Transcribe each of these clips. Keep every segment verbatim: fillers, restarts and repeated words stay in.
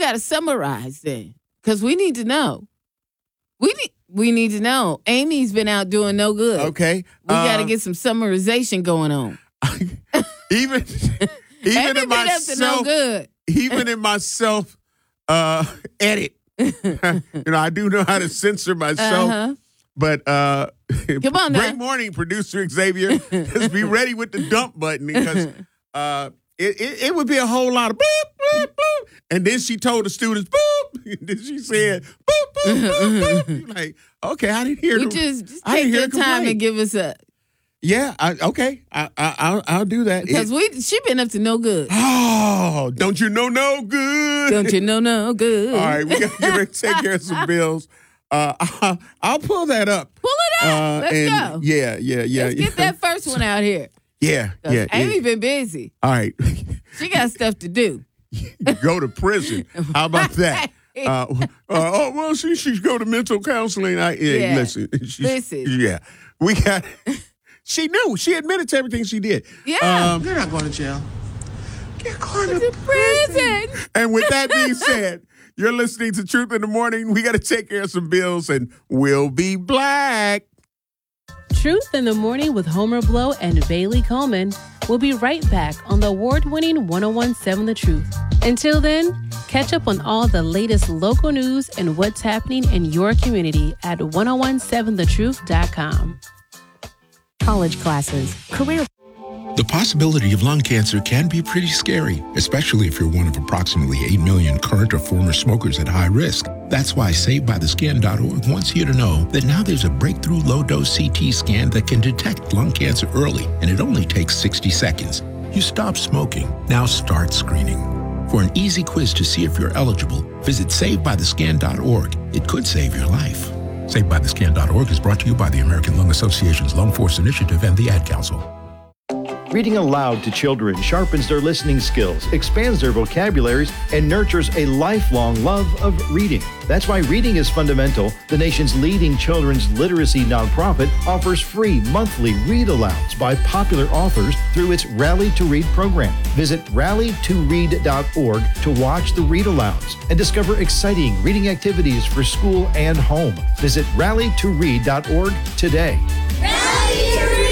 got to summarize then, because we need to know. We need we need to know. Amy's been out doing no good. Okay. We uh, got to get some summarization going on. even even Amy in been up to myself, no good. even in myself uh, edit, you know, I do know how to censor myself. Uh-huh. But uh, Come on now. Great morning, producer Xavier. Just be ready with the dump button because uh, it, it it would be a whole lot of boop, boop, boop. And then she told the students, boop. And then she said, boop, boop, boop, boop. You're like, okay, I didn't hear We the, just, just I take didn't hear your the time complaint. and give us a. Yeah, I, okay. I, I, I'll, I'll do that. Because It- we she been up to no good. oh, don't you know no good? Don't you know no good? All right, we got to get ready to take care of some bills. Uh, I'll, I'll pull that up. Pull it up. Uh, Let's and go. Yeah, yeah, yeah. Let's yeah. get that first one out here. Yeah, 'Cause yeah. Amy yeah. been busy. All right. She got stuff to do. Go to prison. How about that? Uh, uh, oh, well, she she's go to mental counseling. I, yeah, Yeah. listen. She's, Listen. Yeah. We got, she knew. She admitted to everything she did. Yeah. Um, You're not going to jail. You're going to To prison. and with that being said, you're listening to Truth in the Morning. We got to take care of some bills and we'll be black. Truth in the Morning with Homer Blow and Bailey Coleman. We'll be right back on the award-winning ten seventeen The Truth. Until then, catch up on all the latest local news and what's happening in your community at ten seventeen the truth dot com. College classes, career. The possibility of lung cancer can be pretty scary, especially if you're one of approximately eight million current or former smokers at high risk. That's why Saved By The Skin dot org wants you to know that now there's a breakthrough low-dose C T scan that can detect lung cancer early, and it only takes sixty seconds. You stop smoking, now start screening. For an easy quiz to see if you're eligible, visit Saved By The Skin dot org. It could save your life. Saved By The Skin dot org is brought to you by the American Lung Association's Lung Force Initiative and the Ad Council. Reading aloud to children sharpens their listening skills, expands their vocabularies, and nurtures a lifelong love of reading. That's why Reading is Fundamental, the nation's leading children's literacy nonprofit, offers free monthly read-alouds by popular authors through its Rally to Read program. Visit rally to read dot org to watch the read-alouds and discover exciting reading activities for school and home. Visit rally to read dot org today. Rally to read!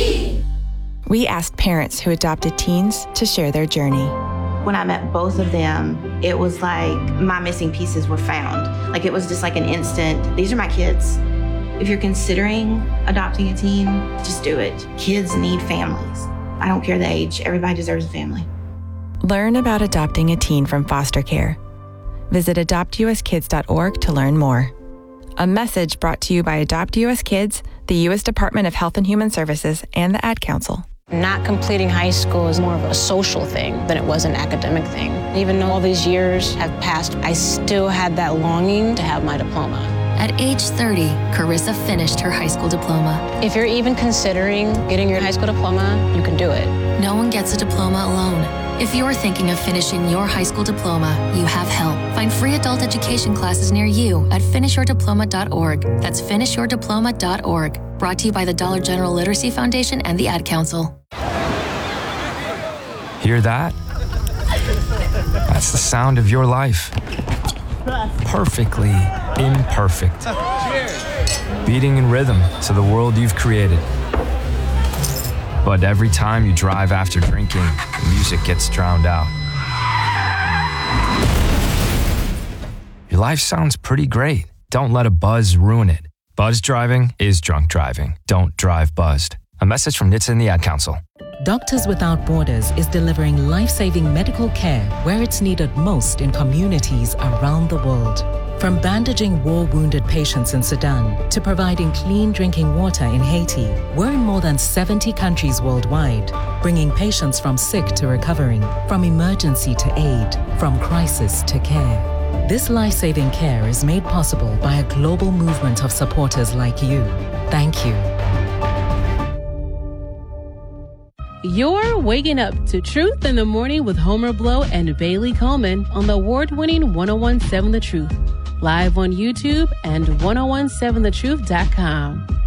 We asked parents who adopted teens to share their journey. When I met both of them, it was like my missing pieces were found. Like it was just like an instant, these are my kids. If you're considering adopting a teen, just do it. Kids need families. I don't care the age, everybody deserves a family. Learn about adopting a teen from foster care. Visit adopt u s kids dot org to learn more. A message brought to you by Adopt U S Kids, the U S Department of Health and Human Services, and the Ad Council. Not completing high school is more of a social thing than it was an academic thing. Even though all these years have passed, I still had that longing to have my diploma. At age thirty, Carissa finished her high school diploma. If you're even considering getting your high school diploma, you can do it. No one gets a diploma alone. If you're thinking of finishing your high school diploma, you have help. Find free adult education classes near you at finish your diploma dot org. That's finish your diploma dot org. Brought to you by the Dollar General Literacy Foundation and the Ad Council. Hear that? That's the sound of your life. Perfectly imperfect. Beating in rhythm to the world you've created. But every time you drive after drinking, the music gets drowned out. Your life sounds pretty great. Don't let a buzz ruin it. Buzz driving is drunk driving. Don't drive buzzed. A message from N H T S A and the Ad Council. Doctors Without Borders is delivering life-saving medical care where it's needed most in communities around the world. From bandaging war-wounded patients in Sudan to providing clean drinking water in Haiti, we're in more than seventy countries worldwide, bringing patients from sick to recovering, from emergency to aid, from crisis to care. This life-saving care is made possible by a global movement of supporters like you. Thank you. You're waking up to Truth in the Morning with Homer Blow and Bailey Coleman on the award-winning ten seventeen The Truth. Live on YouTube and ten seventeen the truth dot com.